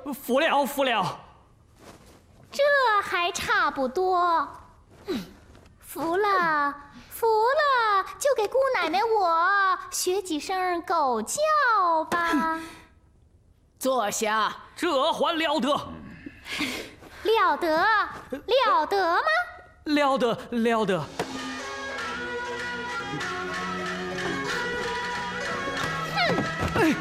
服了，服了。 这还差不多。服了，服了，就给姑奶奶我学几声狗叫吧。 坐下。 这还了得？ 了得，了得吗？ 了得，了得。哎。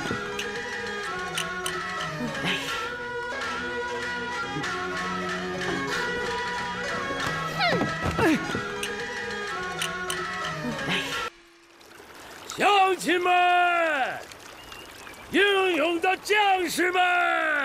乡亲们，英勇的将士们，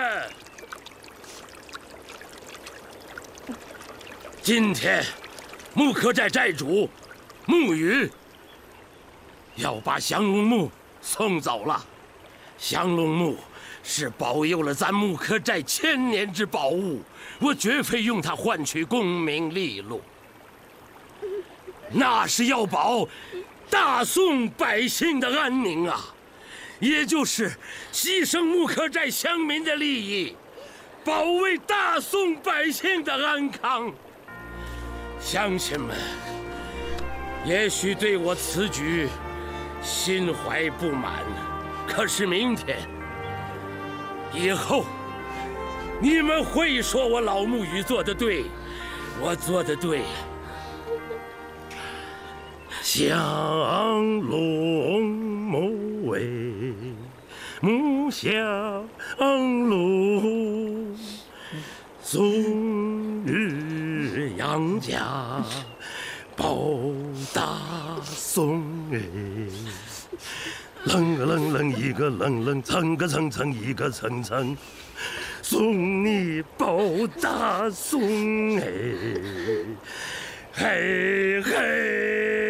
今天木刻寨寨主木鱼要把降龙木送走了。降龙木是保佑了咱木刻寨千年之宝物，我绝非用它换取功名利禄，那是要保大宋百姓的安宁啊，也就是牺牲木刻寨乡民的利益，保卫大宋百姓的安康。乡亲们，也许对我此举心怀不满，可是明天以后，你们会说我老木鱼做得对，我做得对。降龙木为木降龙，终日养家保大宋哎，楞个楞楞一个楞楞，层个层层一个层层，送你保大宋哎，嘿嘿。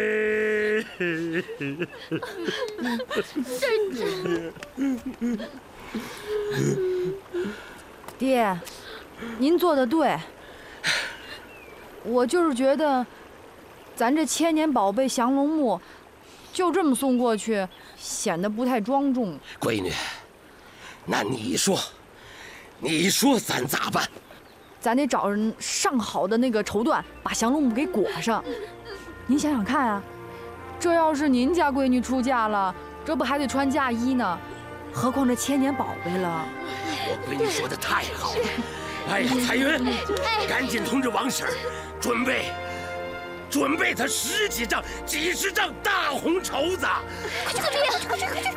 爹，您做的对。我就是觉得，咱这千年宝贝降龙木，就这么送过去，显得不太庄重。 闺女，那你说咱咋办？ 咱得找人上好的那个绸缎，把降龙木给裹上。您想想看啊，这要是您家闺女出嫁了，这不还得穿嫁衣呢？何况这千年宝贝了。 我闺女说的太好了。哎呀，彩云，赶紧通知王婶，准备她10几丈、几十丈大红绸子。 快点！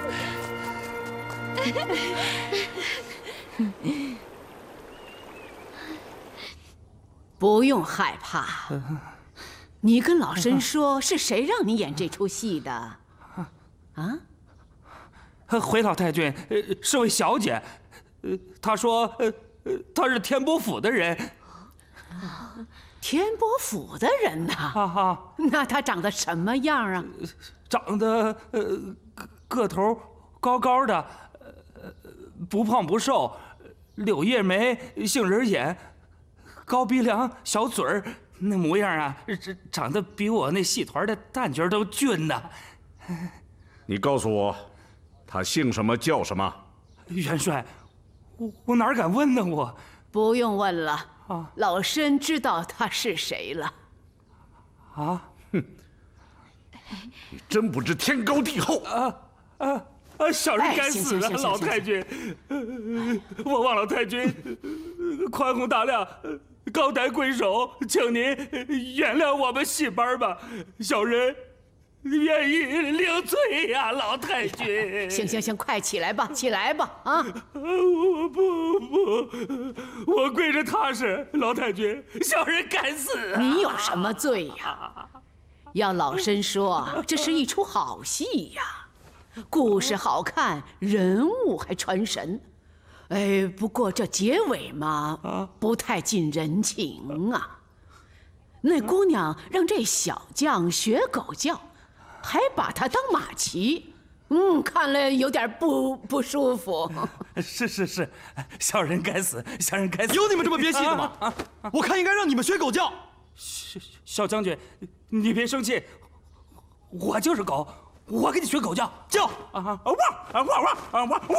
不用害怕。你跟老身说，是谁让你演这出戏的？啊？ 回老太君，是位小姐，她说，她是天波府的人。 天波府的人呐？那她长得什么样啊？ 长得个头高高的，不胖不瘦，柳叶眉，杏仁眼，高鼻梁，小嘴儿。那模样啊，长得比我那戏团的旦角都俊呢。 你告诉我，他姓什么叫什么？ 元帅，我哪敢问呢？我不用问了啊，老身知道他是谁了。 啊？ 哼！你真不知天高地厚小人该死啊！老太君，我望老太君宽宏大量。高抬贵手，请您原谅我们戏班吧，小人愿意领罪呀，老太君。 行，快起来吧，起来吧！啊！ 我不，我跪着踏实，老太君，小人该死啊！ 你有什么罪呀？要老身说，这是一出好戏呀，故事好看，人物还传神。哎，不过这结尾嘛，不太近人情啊。那姑娘让这小将学狗叫，还把他当马骑，看了有点不舒服。 是，小人该死，小人该死。 有你们这么憋气的吗？我看应该让你们学狗叫。 小将军，你别生气，我就是狗，我给你学狗叫，叫汪汪汪汪汪汪。